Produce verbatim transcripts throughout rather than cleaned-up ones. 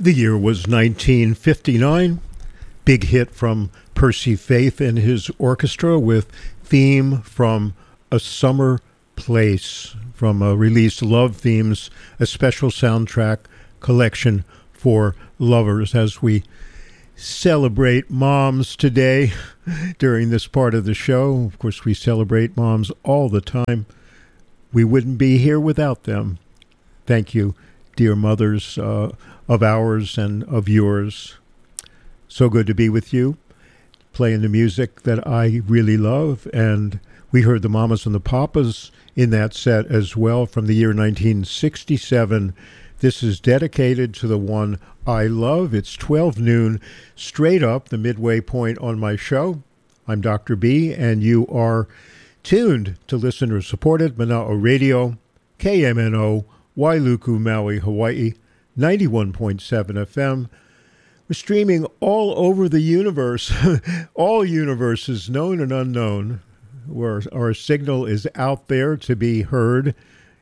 The year was nineteen fifty-nine. Big hit from Percy Faith and his orchestra with theme from A Summer Place from a released Love Themes, a special soundtrack collection for lovers as we celebrate moms today during this part of the show. Of course, we celebrate moms all the time. We wouldn't be here without them. Thank you, dear mothers uh, of ours and of yours. So good to be with you, playing the music that I really love. And we heard the Mamas and the Papas in that set as well from the year nineteen sixty-seven. This is dedicated to the one I love. It's twelve noon, straight up the midway point on my show. I'm Doctor B, and you are tuned to listener-supported Mana'o Radio, K M N O, Wailuku, Maui, Hawaii, ninety-one point seven F M. We're streaming all over the universe, all universes, known and unknown, where our signal is out there to be heard.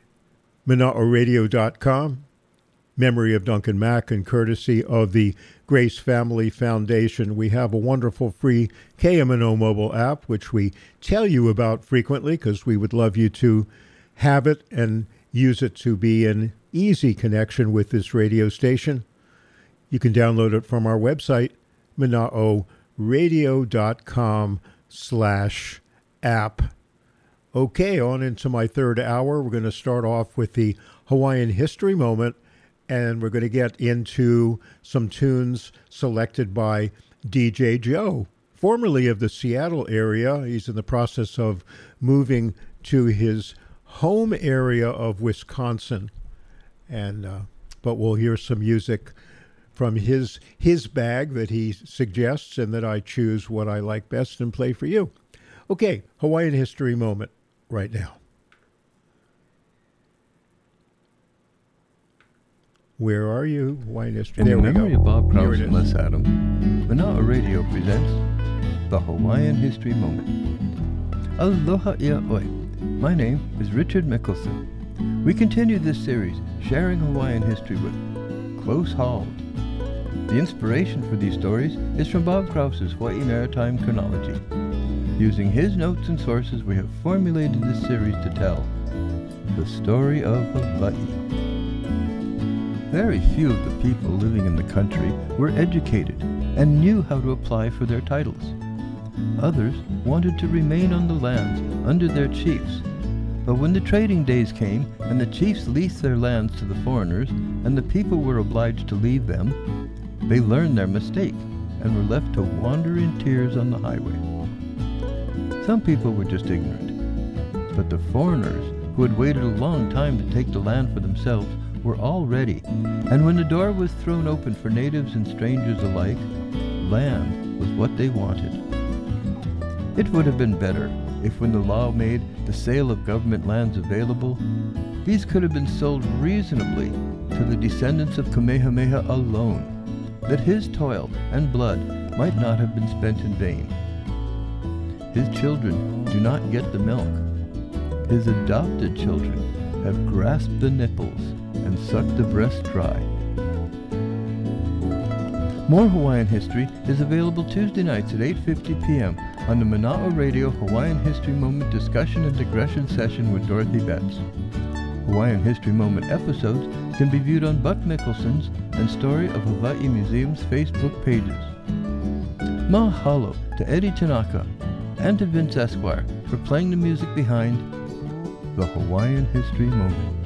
Mana'o radio dot com, memory of Duncan Mack and courtesy of the Grace Family Foundation. We have a wonderful free K M N O mobile app, which we tell you about frequently because we would love you to have it and use it to be in easy connection with this radio station. You can download it from our website, mana'o radio dot com slash app. Okay, on into my third hour. We're going to start off with the Hawaiian History Moment, and we're going to get into some tunes selected by D J Joe, formerly of the Seattle area. He's in the process of moving to his home area of Wisconsin, and uh, but we'll hear some music from his his bag that he suggests and that I choose what I like best and play for you. Okay, Hawaiian History Moment right now. Where are you? Hawaiian History. In there we memory go. of Bob Krause and Les Adam, Mana'o Radio presents the Hawaiian History Moment. Aloha ia oi. My name is Richard Mickelson. We continue this series sharing Hawaiian history with Close Hauled. The inspiration for these stories is from Bob Krause's Hawaii Maritime Chronology. Using his notes and sources, we have formulated this series to tell the story of Hawaii. Very few of the people living in the country were educated and knew how to apply for their titles. Others wanted to remain on the lands under their chiefs. But when the trading days came and the chiefs leased their lands to the foreigners and the people were obliged to leave them, they learned their mistake and were left to wander in tears on the highway. Some people were just ignorant, but the foreigners who had waited a long time to take the land for themselves were all ready, and when the door was thrown open for natives and strangers alike, land was what they wanted. It would have been better if when the law made the sale of government lands available, these could have been sold reasonably to the descendants of Kamehameha alone, that his toil and blood might not have been spent in vain. His children do not get the milk. His adopted children have grasped the nipples and sucked the breast dry. More Hawaiian history is available Tuesday nights at eight fifty p.m. on the Mana'o Radio Hawaiian History Moment discussion and digression session with Dorothy Betts. Hawaiian History Moment episodes can be viewed on Buck Mickelson's and Story of Hawaii Museum's Facebook pages. Mahalo to Eddie Tanaka and to Vince Esquire for playing the music behind the Hawaiian History Moment.